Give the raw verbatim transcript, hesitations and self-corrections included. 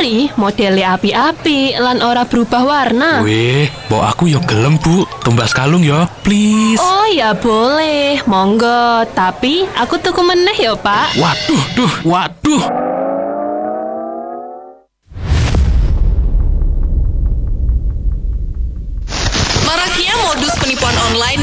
lemari modele api-api lan ora berubah warna. Weh, mbok aku yo gelem, Bu. Tumbas kalung yo, please. Oh ya boleh, monggo. Tapi aku tuku meneh ya, Pak. Waduh, duh, waduh. Maraknya modus penipuan online